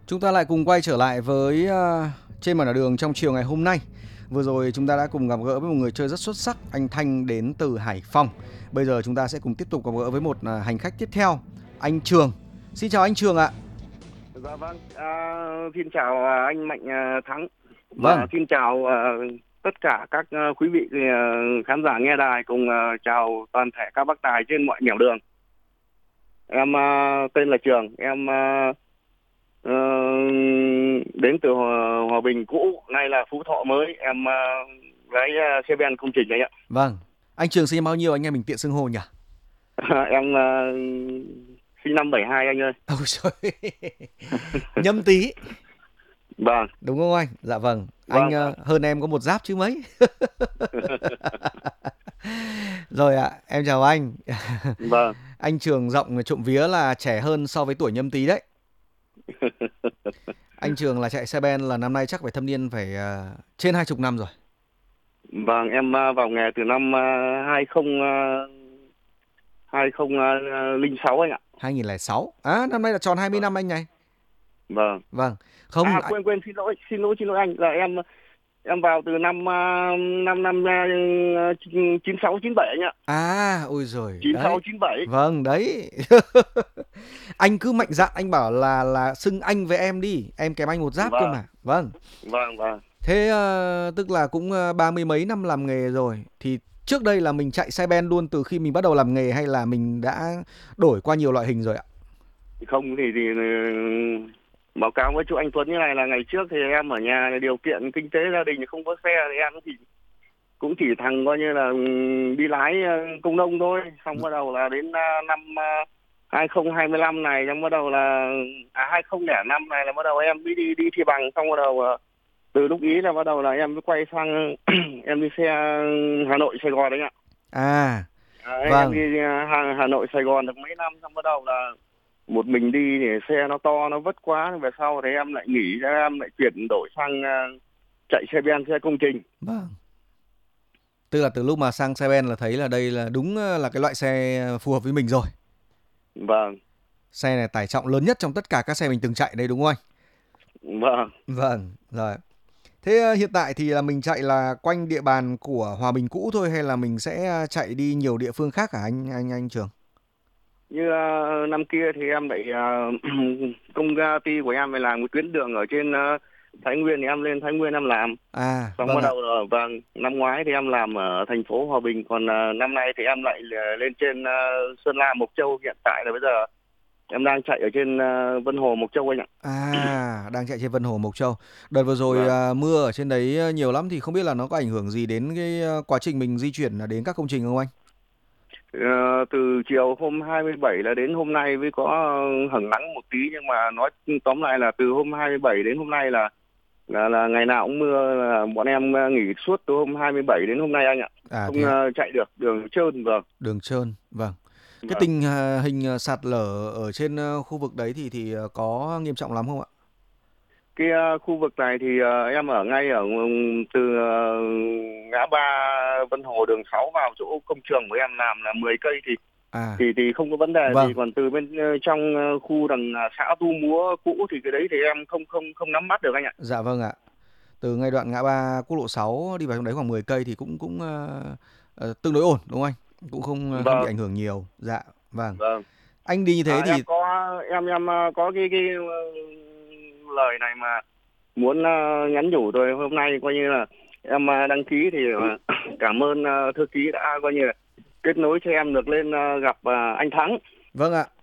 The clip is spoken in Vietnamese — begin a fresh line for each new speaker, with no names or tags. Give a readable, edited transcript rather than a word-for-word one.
Chúng ta lại cùng quay trở lại với trên mặt đường trong chiều ngày hôm nay. Vừa rồi chúng ta đã cùng gặp gỡ với một người chơi rất xuất sắc, anh Thanh đến từ Hải Phòng. Bây giờ chúng ta sẽ cùng tiếp tục gặp gỡ với một hành khách tiếp theo, anh Trường. Xin chào anh Trường ạ.
Dạ vâng, xin chào anh Mạnh Thắng và
Vâng,
xin chào tất cả các quý vị khán giả nghe đài cùng chào toàn thể các bác tài trên mọi nẻo đường. Em tên là Trường, em ờ, đến từ Hòa Bình cũ, nay là Phú Thọ mới, em lái xe ben công trình đấy ạ.
vâng. Anh Trường sinh năm bao nhiêu anh em mình tiện xưng hô nhỉ?
Em sinh năm 72 anh ơi.
Ôi trời. Nhâm tí.
Vâng,
Đúng không anh? Dạ vâng. Anh
vâng, vâng.
hơn em có một giáp chứ mấy. Rồi ạ, em chào anh.
Vâng.
Anh Trường giọng trộm vía là trẻ hơn so với tuổi Nhâm Tý đấy. Anh Trường là chạy xe ben là năm nay chắc phải thâm niên phải trên 20 năm rồi.
Vâng, em vào nghề từ năm 2006 anh ạ.
2006. À, năm nay là tròn 20
Vâng.
năm anh này.
Vâng.
Vâng. Không,
Quên xin lỗi anh. Là em vào từ năm năm năm 96 97 anh ạ.
à, ôi rồi,
chín
đấy.
sáu chín bảy.
Vâng, đấy. Anh cứ mạnh dạn anh bảo là xưng anh với em đi, em kèm anh một giáp cơ
Vâng,
mà. Vâng.
vâng, vâng.
Thế tức là cũng ba mươi mấy năm làm nghề rồi thì trước đây là mình chạy xe ben luôn từ khi mình bắt đầu làm nghề hay là mình đã đổi qua nhiều loại hình rồi ạ?
Không thì báo cáo với chú anh Tuấn như này là ngày trước thì em ở nhà thì điều kiện kinh tế gia đình thì không có xe thì em thì cũng chỉ thằng coi như là đi lái công nông thôi, xong bắt đầu là đến năm 2025 này, xong bắt đầu là 2005 này là bắt đầu em đi đi thi bằng, xong bắt đầu từ lúc ý là bắt đầu là em mới quay sang em đi xe Hà Nội Sài Gòn đấy ạ.
À,
Đấy, em
vâng.
đi Hà Nội Sài Gòn được mấy năm, xong bắt đầu là một mình đi thì xe nó to nó vất quá, về sau thì em lại nghỉ, em lại chuyển đổi sang chạy xe ben xe công trình.
Vâng. Tức là từ lúc mà sang xe ben là thấy là đây là đúng là cái loại xe phù hợp với mình rồi.
Vâng,
Xe này tải trọng lớn nhất trong tất cả các xe mình từng chạy đây đúng không anh?
vâng.
Vâng, rồi. Thế hiện tại thì là mình chạy là quanh địa bàn của Hòa Bình cũ thôi hay là mình sẽ chạy đi nhiều địa phương khác hả anh Trường?
Như năm kia thì em lại công ty của em phải làm một tuyến đường ở trên Thái Nguyên, thì em lên Thái Nguyên em làm.
À,
Xong
vâng
bắt
ạ.
đầu là vâng, năm ngoái thì em làm ở thành phố Hòa Bình, còn năm nay thì em lại lên trên Sơn La Mộc Châu. Hiện tại là bây giờ em đang chạy ở trên Vân Hồ Mộc Châu anh ạ.
À, đang chạy trên Vân Hồ Mộc Châu. Đợt vừa rồi
Vâng.
mưa ở trên đấy nhiều lắm thì không biết là nó có ảnh hưởng gì đến cái quá trình mình di chuyển đến các công trình không anh?
Ờ, từ chiều hôm 27 là đến hôm nay mới có hửng nắng một tí, nhưng mà nói tóm lại là từ hôm 27 đến hôm nay là ngày nào cũng mưa, là bọn em nghỉ suốt từ hôm 27 đến hôm nay anh ạ.
À
Không
thế ạ.
chạy được, đường trơn. Vâng.
Đường trơn, vâng. Cái
Vâng.
tình hình sạt lở ở trên khu vực đấy thì có nghiêm trọng lắm không ạ?
Cái khu vực này thì em ở ngay ở từ ngã ba Vân Hồ đường 6 vào chỗ công trường của em làm là 10 cây thì
À,
thì không có vấn đề gì,
vâng,
còn từ bên trong khu đằng xã Tu Múa cũ thì cái đấy thì em không không không nắm bắt được anh ạ.
dạ vâng ạ. Từ ngay đoạn ngã ba quốc lộ 6 đi vào trong đấy khoảng 10 cây thì cũng cũng tương đối ổn đúng không anh? Cũng không bị
Vâng,
ảnh hưởng nhiều. Dạ, vâng.
vâng.
Anh đi như thế
Em
thì
có có cái lời này mà muốn nhắn nhủ tôi hôm nay, coi như là em đăng ký thì cảm ơn thư ký đã coi như là kết nối cho em được lên gặp anh Thắng.
vâng ạ.